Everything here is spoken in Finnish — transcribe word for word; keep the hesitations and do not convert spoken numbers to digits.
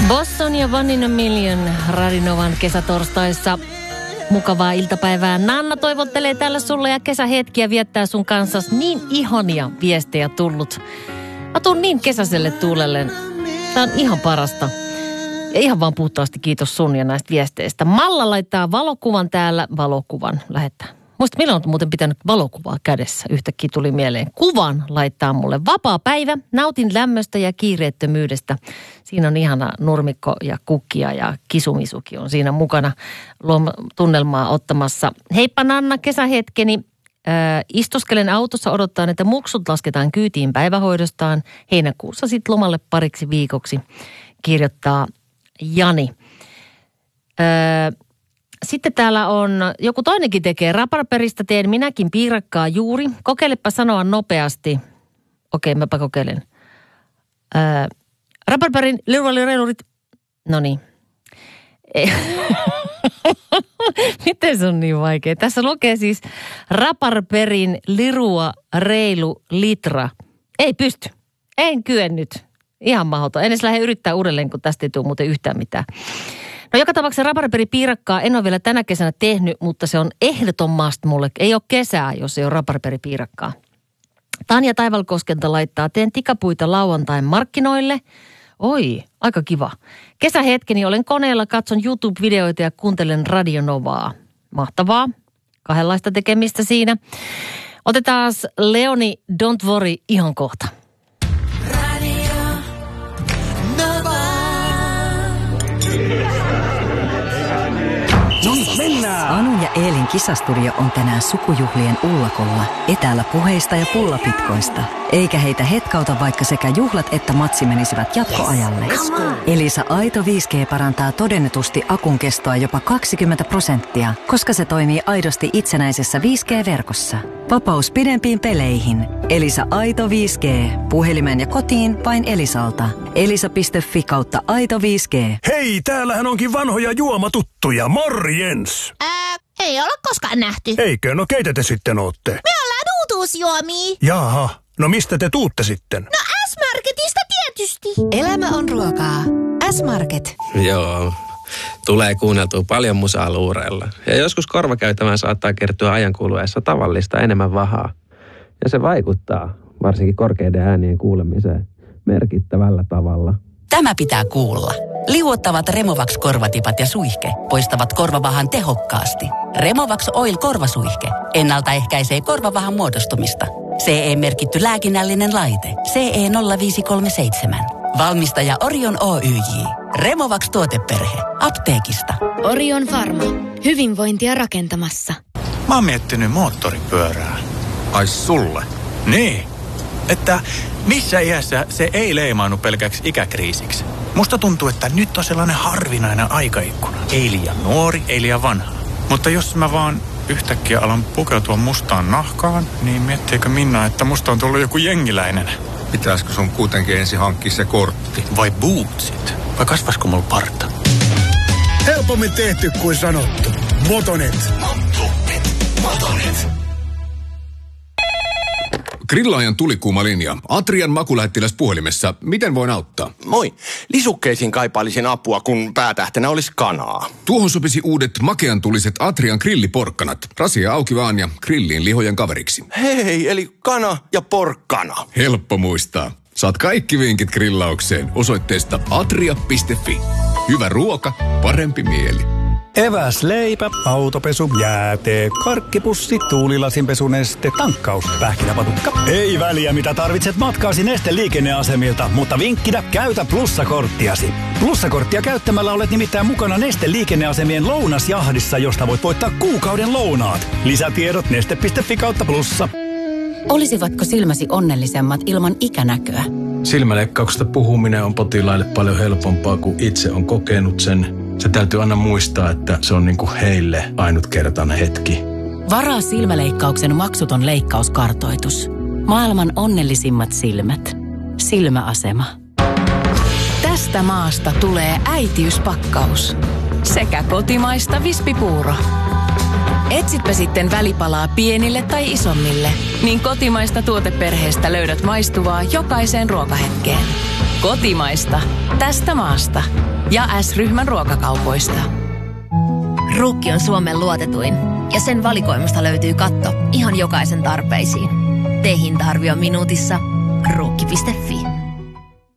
Boston ja One in a Million Radinovan kesätorstaissa. Mukavaa iltapäivää. Nanna toivottelee täällä sulle ja kesähetkiä viettää sun kanssas. Niin ihania viestejä tullut. Mä tuun niin kesäiselle tuulelle. Tää on ihan parasta. Ja ihan vaan puhtaasti kiitos sun ja näistä viesteistä. Malla laittaa valokuvan täällä. Valokuvan lähettää. Muista milloin on muuten pitänyt valokuvaa kädessä. Yhtäkkiä tuli mieleen. Kuvan laittaa mulle. Vapaa päivä. Nautin lämmöstä ja kiireettömyydestä. Siinä on ihana nurmikko ja kukkia ja kisumisuki on siinä mukana tunnelmaa ottamassa. Heippa Nanna, kesähetkeni. Äh, istuskelen autossa odottaan, että muksut lasketaan kyytiin päivähoidostaan. Heinäkuussa sitten lomalle pariksi viikoksi, kirjoittaa Jani. Äh, Sitten täällä on, joku toinenkin tekee, raparperista teen minäkin piirakkaa juuri. Kokeilepa sanoa nopeasti. Okei, mäpä kokeilen. Ää, raparperin lirualireilurit, no niin. Miten se on niin vaikea? Tässä lukee siis raparperin lirua reilu litra. Ei pysty. En kyennyt. Ihan mahdoton. En edes lähde yrittää uudelleen, kun tästä ei tule muuten yhtään mitään. No joka tapauksessa raparperipiirakkaa en ole vielä tänä kesänä tehnyt, mutta se on ehdottomasti mulle. Ei ole kesää, jos ei ole raparperipiirakkaa. Tanja Taivalkoskelta laittaa, teen tikapuita lauantain markkinoille. Oi, aika kiva. Kesähetkeni olen koneella, katson YouTube-videoita ja kuuntelen Radionovaa. Mahtavaa. Kahdenlaista tekemistä siinä. Otetaan Leoni Don't Worry ihan kohta. Mennään! Anu ja Eelin kisastudio on tänään sukujuhlien ullakolla, etäällä puheista ja pullapitkoista. Eikä heitä hetkauta, vaikka sekä juhlat että matsi menisivät jatkoajalle. Elisa Aito viisi G parantaa todennetusti akun kestoa jopa kaksikymmentä prosenttia, koska se toimii aidosti itsenäisessä viisi G-verkossa. Vapaus pidempiin peleihin. Elisa Aito viisi G. Puhelimen ja kotiin vain Elisalta. Elisa piste fi kautta Aito viisi G. Hei, täällähän onkin vanhoja juomatuttuja. Morjens! Ää, ei olla koskaan nähty. Eikö? No keitä te sitten ootte? Me ollaan uutuusjuomia. Jaha, no mistä te tuutte sitten? No S-Marketista tietysti. Elämä on ruokaa. S-Market. Joo, tulee kuunneltua paljon musaa luureilla. Ja joskus korvakäytävään saattaa kertyä ajan kuluessa tavallista enemmän vahaa. Ja se vaikuttaa, varsinkin korkeiden äänien kuulemiseen, merkittävällä tavalla. Tämä pitää kuulla. Liuottavat Removax-korvatipat ja suihke poistavat korvavahan tehokkaasti. Removax Oil korvasuihke ennaltaehkäisee korvavahan muodostumista. C E-merkitty lääkinnällinen laite. C E nolla viisi kolme seitsemän. Valmistaja Orion Oy J. Removax tuoteperhe. Apteekista. Orion Pharma. Hyvinvointia rakentamassa. Mä oon miettinyt moottoripyörää. Ai sulle? Niin. Että missä iässä se ei leimaannu pelkäksi ikäkriisiksi. Musta tuntuu, että nyt on sellainen harvinainen aikaikkuna. Ei liian nuori, ei liian vanha. Mutta jos mä vaan yhtäkkiä alan pukeutua mustaan nahkaan, niin miettiikö Minna, että musta on tullut joku jengiläinen? Pitäisikö sun kuitenkin ensin hankkia se kortti? Vai bootsit? Vai kasvaisiko mulla parta? Helpommin tehty kuin sanottu. Motonet. Motonet. Motonet. Grillaajan tulikuuma linja. Atrian makulähettiläs puhelimessa. Miten voin auttaa? Moi. Lisukkeisiin kaipailisin apua, kun päätähtenä olisi kanaa. Tuohon sopisi uudet makeantuliset Atrian grilliporkkanat. Rasia auki vaan ja grilliin lihojen kaveriksi. Hei, eli kana ja porkkana. Helppo muistaa. Saat kaikki vinkit grillaukseen osoitteesta atria piste fi. Hyvä ruoka, parempi mieli. Eväs, leipä, autopesu, jäätee, karkkipussi, tuulilasinpesuneste, tankkaus, pähkinäpatukka. Ei väliä mitä tarvitset matkaasi Neste liikenneasemilta, mutta vinkkinä käytä plussakorttiasi. Plussakorttia käyttämällä olet nimittäin mukana Neste liikenneasemien lounasjahdissa, josta voit voittaa kuukauden lounaat. Lisätiedot neste piste fi kautta plussa. Olisivatko silmäsi onnellisemmat ilman ikänäköä? Silmäleikkauksesta puhuminen on potilaille paljon helpompaa, kun itse on kokenut sen. Se täytyy aina muistaa, että se on niinku heille ainutkertainen hetki. Varaa silmäleikkauksen maksuton leikkauskartoitus. Maailman onnellisimmat silmät. Silmäasema. Tästä maasta tulee äitiyspakkaus. Sekä kotimaista vispipuuro. Etsitpä sitten välipalaa pienille tai isommille, niin kotimaista tuoteperheestä löydät maistuvaa jokaiseen ruokahetkeen. Kotimaista. Tästä maasta. ja S-ryhmän ruokakaupoista. Ruukki on Suomen luotetuin ja sen valikoimasta löytyy katto ihan jokaisen tarpeisiin. Tee hinta-arvio minuutissa. Ruukki piste fi.